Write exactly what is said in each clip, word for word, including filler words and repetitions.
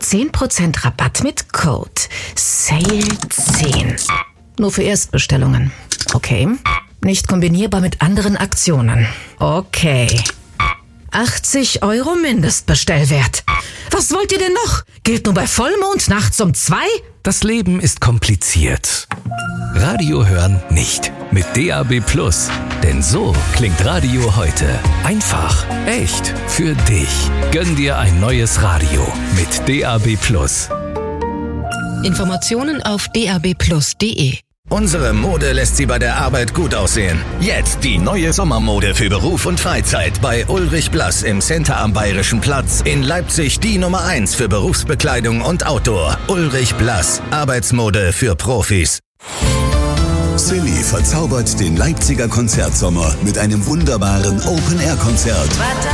zehn Prozent Rabatt mit Code Sale zehn. Nur für Erstbestellungen. Okay. Nicht kombinierbar mit anderen Aktionen. Okay. achtzig Euro Mindestbestellwert. Was wollt ihr denn noch? Gilt nur bei Vollmond nachts um zwei? Das Leben ist kompliziert. Radio hören nicht. Mit D A B Plus. Denn so klingt Radio heute. Einfach, echt, für dich. Gönn dir ein neues Radio mit D A B Plus. Informationen auf d a b plus punkt d e. Unsere Mode lässt Sie bei der Arbeit gut aussehen. Jetzt die neue Sommermode für Beruf und Freizeit bei Ulrich Blass im Center am Bayerischen Platz. In Leipzig die Nummer eins für Berufsbekleidung und Outdoor. Ulrich Blass, Arbeitsmode für Profis. Silly verzaubert den Leipziger Konzertsommer mit einem wunderbaren Open-Air-Konzert.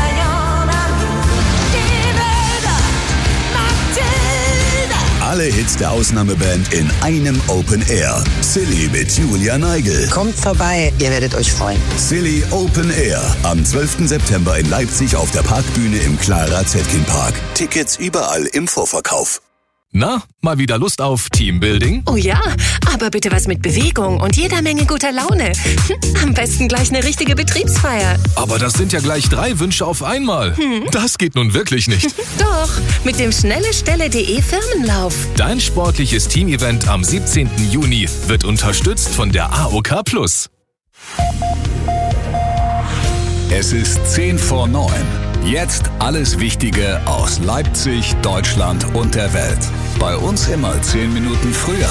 Alle Hits der Ausnahmeband in einem Open Air. Silly mit Julia Neigel. Kommt vorbei, ihr werdet euch freuen. Silly Open Air. Am zwölften September in Leipzig auf der Parkbühne im Clara Zetkin Park. Tickets überall im Vorverkauf. Na, mal wieder Lust auf Teambuilding? Oh ja, aber bitte was mit Bewegung und jeder Menge guter Laune. Am besten gleich eine richtige Betriebsfeier. Aber das sind ja gleich drei Wünsche auf einmal. Hm. Das geht nun wirklich nicht. Doch, mit dem schnellestelle.de Firmenlauf. Dein sportliches Teamevent am siebzehnten Juni wird unterstützt von der A O K Plus. Es ist zehn vor neun. Jetzt alles Wichtige aus Leipzig, Deutschland und der Welt. Bei uns immer zehn Minuten früher.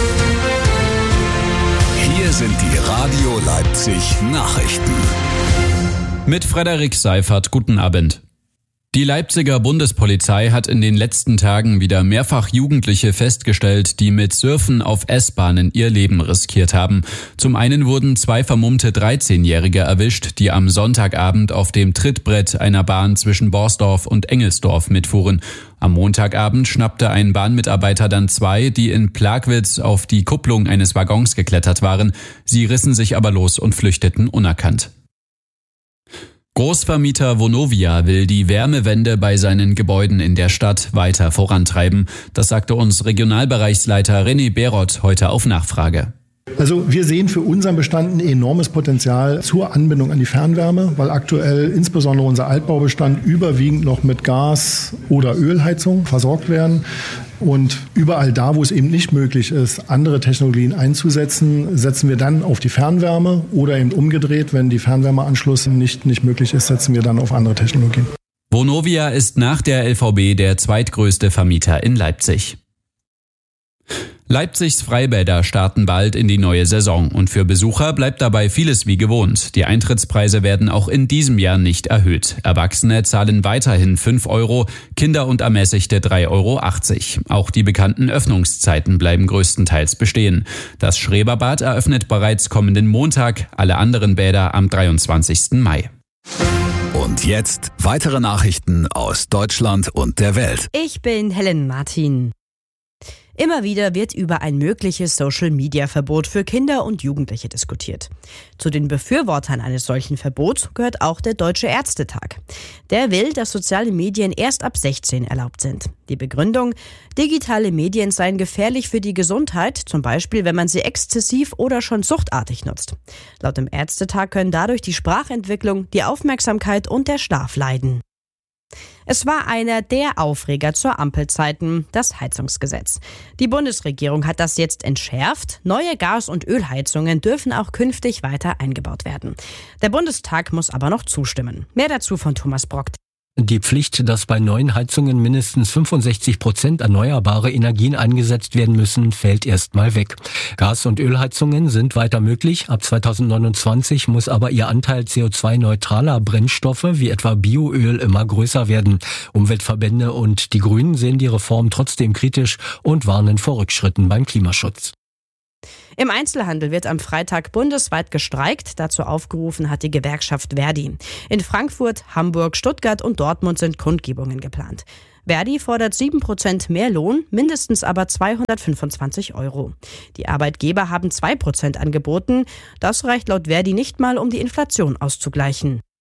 Hier sind die Radio Leipzig Nachrichten. Mit Frederik Seifert, guten Abend. Die Leipziger Bundespolizei hat in den letzten Tagen wieder mehrfach Jugendliche festgestellt, die mit Surfen auf S-Bahnen ihr Leben riskiert haben. Zum einen wurden zwei vermummte dreizehnjährige erwischt, die am Sonntagabend auf dem Trittbrett einer Bahn zwischen Borsdorf und Engelsdorf mitfuhren. Am Montagabend schnappte ein Bahnmitarbeiter dann zwei, die in Plagwitz auf die Kupplung eines Waggons geklettert waren. Sie rissen sich aber los und flüchteten unerkannt. Großvermieter Vonovia will die Wärmewende bei seinen Gebäuden in der Stadt weiter vorantreiben. Das sagte uns Regionalbereichsleiter René Beroth heute auf Nachfrage. Also wir sehen für unseren Bestand ein enormes Potenzial zur Anbindung an die Fernwärme, weil aktuell insbesondere unser Altbaubestand überwiegend noch mit Gas- oder Ölheizung versorgt werden. Und überall da, wo es eben nicht möglich ist, andere Technologien einzusetzen, setzen wir dann auf die Fernwärme oder eben umgedreht, wenn die Fernwärmeanschluss nicht, nicht möglich ist, setzen wir dann auf andere Technologien. Vonovia ist nach der L V B der zweitgrößte Vermieter in Leipzig. Leipzigs Freibäder starten bald in die neue Saison und für Besucher bleibt dabei vieles wie gewohnt. Die Eintrittspreise werden auch in diesem Jahr nicht erhöht. Erwachsene zahlen weiterhin fünf Euro, Kinder und Ermäßigte drei Euro achtzig. Auch die bekannten Öffnungszeiten bleiben größtenteils bestehen. Das Schreberbad eröffnet bereits kommenden Montag, alle anderen Bäder am dreiundzwanzigsten Mai. Und jetzt weitere Nachrichten aus Deutschland und der Welt. Ich bin Helen Martin. Immer wieder wird über ein mögliches Social-Media-Verbot für Kinder und Jugendliche diskutiert. Zu den Befürwortern eines solchen Verbots gehört auch der Deutsche Ärztetag. Der will, dass soziale Medien erst ab sechzehn erlaubt sind. Die Begründung: digitale Medien seien gefährlich für die Gesundheit, zum Beispiel wenn man sie exzessiv oder schon suchtartig nutzt. Laut dem Ärztetag können dadurch die Sprachentwicklung, die Aufmerksamkeit und der Schlaf leiden. Es war einer der Aufreger zur Ampelzeiten, das Heizungsgesetz. Die Bundesregierung hat das jetzt entschärft. Neue Gas- und Ölheizungen dürfen auch künftig weiter eingebaut werden. Der Bundestag muss aber noch zustimmen. Mehr dazu von Thomas Brockt. Die Pflicht, dass bei neuen Heizungen mindestens fünfundsechzig Prozent erneuerbare Energien eingesetzt werden müssen, fällt erstmal weg. Gas- und Ölheizungen sind weiter möglich. Ab zweitausendneunundzwanzig muss aber ihr Anteil C O zwei neutraler Brennstoffe wie etwa Bioöl immer größer werden. Umweltverbände und die Grünen sehen die Reform trotzdem kritisch und warnen vor Rückschritten beim Klimaschutz. Im Einzelhandel wird am Freitag bundesweit gestreikt. Dazu aufgerufen hat die Gewerkschaft Verdi. In Frankfurt, Hamburg, Stuttgart und Dortmund sind Kundgebungen geplant. Verdi fordert sieben Prozent mehr Lohn, mindestens aber zweihundertfünfundzwanzig Euro. Die Arbeitgeber haben zwei Prozent angeboten. Das reicht laut Verdi nicht mal, um die Inflation auszugleichen.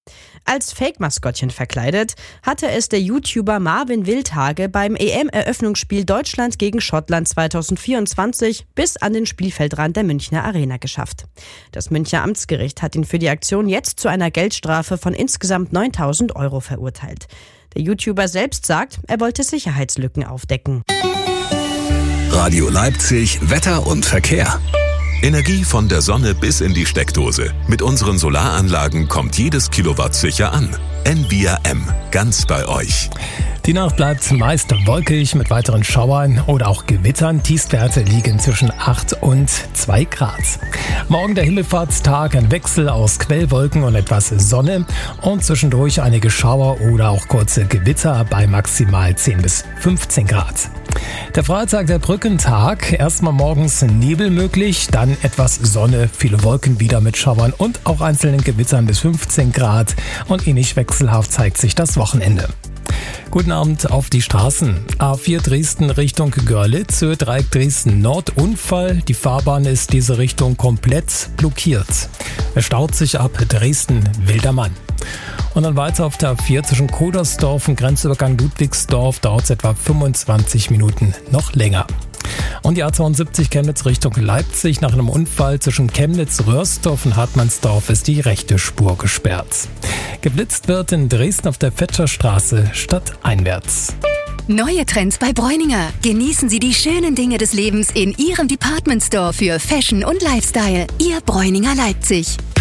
Als Fake-Maskottchen verkleidet hatte es der YouTuber Marvin Wildhage beim E M-Eröffnungsspiel Deutschland gegen Schottland zweitausendvierundzwanzig bis an den Spielfeldrand der Münchner Arena geschafft. Das Münchner Amtsgericht hat ihn für die Aktion jetzt zu einer Geldstrafe von insgesamt neuntausend Euro verurteilt. Der YouTuber selbst sagt, er wollte Sicherheitslücken aufdecken. Radio Leipzig, Wetter und Verkehr. Energie von der Sonne bis in die Steckdose. Mit unseren Solaranlagen kommt jedes Kilowatt sicher an. N V R M, ganz bei euch. Die Nacht bleibt meist wolkig mit weiteren Schauern oder auch Gewittern. Tiefstwerte liegen zwischen acht und zwei Grad. Morgen der Himmelfahrtstag, ein Wechsel aus Quellwolken und etwas Sonne und zwischendurch einige Schauer oder auch kurze Gewitter bei maximal zehn bis fünfzehn Grad. Der Freitag, der Brückentag, erstmal morgens Nebel möglich, dann etwas Sonne, viele Wolken wieder mit Schauern und auch einzelnen Gewittern bis fünfzehn Grad und ähnlich wechselhaft zeigt sich das Wochenende. Guten Abend auf die Straßen. A vier Dresden Richtung Görlitz, Dreieck Dresden Nord, Unfall. Die Fahrbahn ist diese Richtung komplett blockiert. Es staut sich ab Dresden-Wildermann. Und dann weiter auf der A vier zwischen Kodersdorf und Grenzübergang Ludwigsdorf, dauert es etwa fünfundzwanzig Minuten noch länger. Und die A zweiundsiebzig Chemnitz Richtung Leipzig, nach einem Unfall zwischen Chemnitz-Röhrsdorf und Hartmannsdorf ist die rechte Spur gesperrt. Geblitzt wird in Dresden auf der Fetscherstraße stadteinwärts. Neue Trends bei Bräuninger. Genießen Sie die schönen Dinge des Lebens in Ihrem Department Store für Fashion und Lifestyle. Ihr Bräuninger Leipzig.